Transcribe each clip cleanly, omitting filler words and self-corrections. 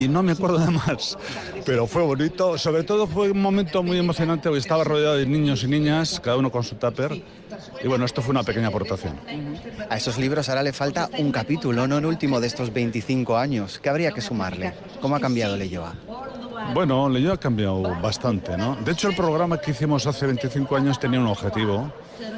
Y no me acuerdo de más, pero fue bonito. Sobre todo fue un momento muy emocionante porque estaba rodeado de niños y niñas, cada uno con su tupper. Y bueno, esto fue una pequeña aportación. A esos libros ahora le falta un capítulo, no el último de estos 25 años. ¿Qué habría que sumarle? ¿Cómo ha cambiado Leioa? Bueno, Leioa ha cambiado bastante, ¿no? De hecho, el programa que hicimos hace 25 años tenía un objetivo.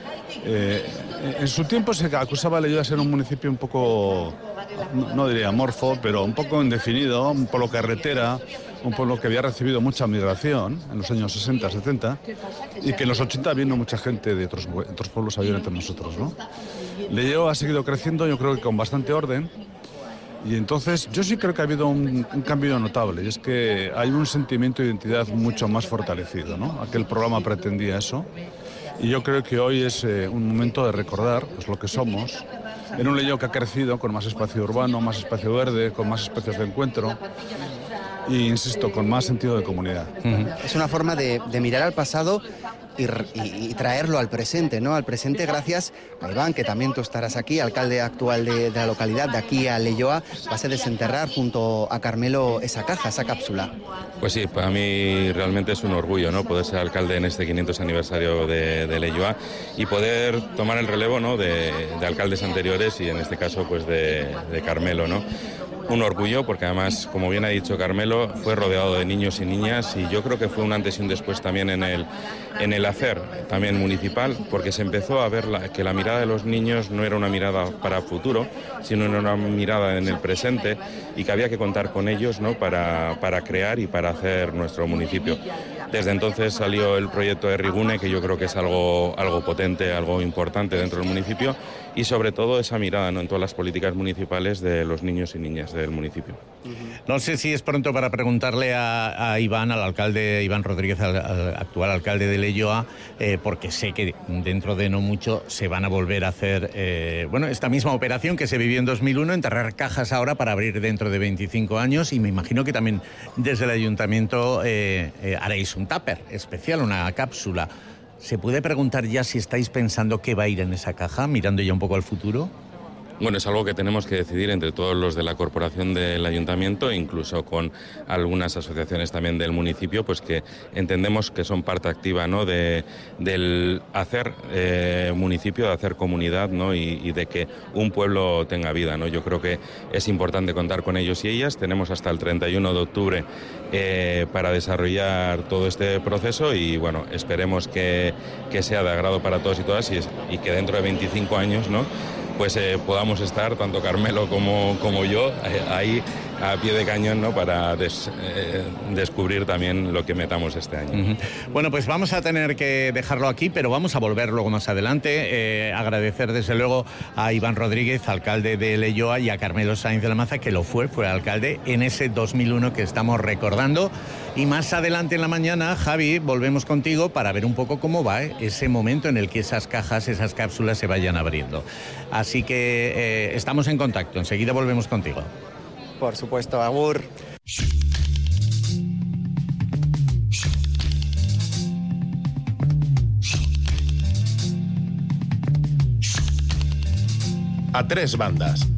En su tiempo se acusaba a Leioa de ser un municipio un poco, no diría amorfo, pero un poco indefinido, un pueblo carretera, un pueblo que había recibido mucha migración en los años 60, 70, y que en los 80 vino mucha gente de otros pueblos a vivir entre nosotros, ¿no? Leioa ha seguido creciendo, yo creo que con bastante orden, y entonces yo sí creo que ha habido un cambio notable, y es que hay un sentimiento de identidad mucho más fortalecido, ¿no? Aquel programa pretendía eso. Y yo creo que hoy es un momento de recordar pues, lo que somos, en un Leioa que ha crecido con más espacio urbano, más espacio verde, con más espacios de encuentro e, insisto, con más sentido de comunidad. Es una forma de mirar al pasado y traerlo al presente, ¿no? Al presente gracias a Iván, que también tú estarás aquí, alcalde actual de la localidad, de aquí a Leioa. Vas a desenterrar junto a Carmelo esa caja, esa cápsula. Pues sí, para mí realmente es un orgullo, ¿no? Poder ser alcalde en este 500 aniversario de Leioa y poder tomar el relevo, ¿no? de alcaldes anteriores y en este caso pues de Carmelo, ¿no? Un orgullo porque además, como bien ha dicho Carmelo, fue rodeado de niños y niñas y yo creo que fue un antes y un después también en el hacer también municipal, porque se empezó a ver que la mirada de los niños no era una mirada para el futuro, sino una mirada en el presente y que había que contar con ellos, ¿no? para crear y para hacer nuestro municipio. Desde entonces salió el proyecto de Rigune, que yo creo que es algo potente, algo importante dentro del municipio, y sobre todo esa mirada, ¿no? en todas las políticas municipales de los niños y niñas del municipio. No sé si es pronto para preguntarle a Iván, al alcalde Iván Rodríguez, al actual alcalde de Leioa, porque sé que dentro de no mucho se van a volver a hacer esta misma operación que se vivió en 2001, enterrar cajas ahora para abrir dentro de 25 años, y me imagino que también desde el ayuntamiento haréis un tupper especial, una cápsula. ¿Se puede preguntar ya si estáis pensando qué va a ir en esa caja, mirando ya un poco al futuro? Bueno, es algo que tenemos que decidir entre todos los de la corporación del ayuntamiento, incluso con algunas asociaciones también del municipio, pues que entendemos que son parte activa, ¿no? del hacer municipio, de hacer comunidad, ¿no? y de que un pueblo tenga vida, ¿no? Yo creo que es importante contar con ellos y ellas. Tenemos hasta el 31 de octubre para desarrollar todo este proceso y bueno, esperemos que sea de agrado para todos y todas y que dentro de 25 años, ¿no? pues podamos estar, tanto Carmelo como yo, ahí a pie de cañón, ¿no? para descubrir también lo que metamos este año. Bueno, pues vamos a tener que dejarlo aquí, pero vamos a volver luego más adelante. Agradecer desde luego a Iván Rodríguez, alcalde de Leioa, y a Carmelo Sainz de la Maza, que lo fue alcalde en ese 2001 que estamos recordando. Y más adelante en la mañana, Javi, volvemos contigo para ver un poco cómo va ese momento en el que esas cajas, esas cápsulas se vayan abriendo. Así que estamos en contacto, enseguida volvemos contigo. Por supuesto, agur. A tres bandas.